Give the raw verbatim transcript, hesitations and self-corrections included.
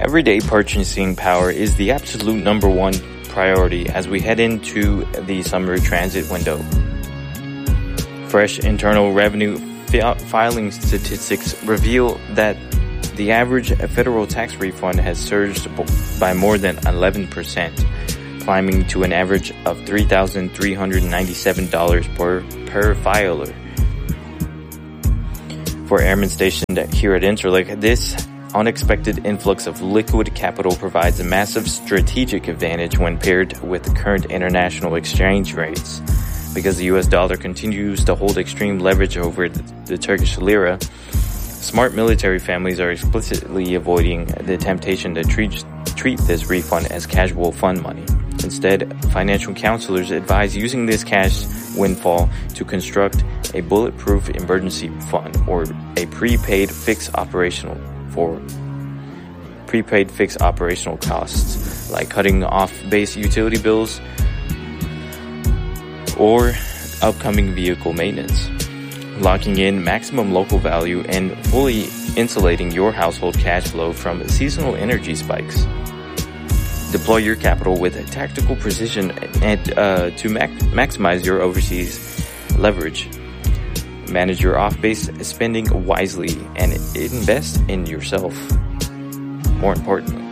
Everyday purchasing power is the absolute number one priority as we head into the summer transit window. Fresh Internal Revenue fi- filing statistics reveal that the average federal tax refund has surged by more than eleven percent, climbing to an average of three thousand three hundred ninety-seven dollars per, per filer. For airmen stationed here at Interlake, this unexpected influx of liquid capital provides a massive strategic advantage when paired with current international exchange rates. Because the U S dollar continues to hold extreme leverage over the, the Turkish lira, smart military families are explicitly avoiding the temptation to treat, treat this refund as casual fun money. Instead, financial counselors advise using this cash windfall to construct a bulletproof emergency fund or a prepaid fixed operational for prepaid fixed operational costs, like cutting off base utility bills or upcoming vehicle maintenance, locking in maximum local value and fully insulating your household cash flow from seasonal energy spikes. Deploy your capital with tactical precision and uh, to mac- maximize your overseas leverage. Manage your off-base spending wisely and invest in yourself. More importantly,